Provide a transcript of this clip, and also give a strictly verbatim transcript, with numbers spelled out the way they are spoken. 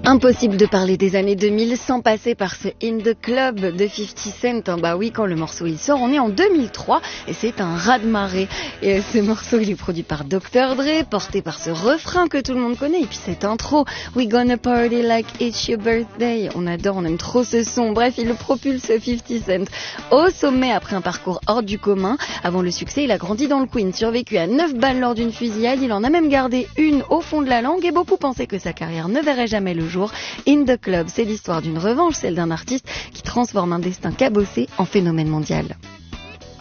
Impossible de parler des années deux mille sans passer par ce In The Club de fifty cent. Bah oui, quand le morceau il sort, on est en deux mille trois et c'est un raz-de-marée. Et ce morceau il est produit par docteur Dre, porté par ce refrain que tout le monde connaît et puis cette intro We gonna party like it's your birthday. On adore, on aime trop ce son. Bref, il le propulse fifty cent au sommet après un parcours hors du commun. Avant le succès, il a grandi dans le Queens, survécu à neuf balles lors d'une fusillade. Il en a même gardé une au fond de la langue et beaucoup pensaient que sa carrière ne verrait jamais le jour. In The Club, c'est l'histoire d'une revanche, celle d'un artiste qui transforme un destin cabossé en phénomène mondial.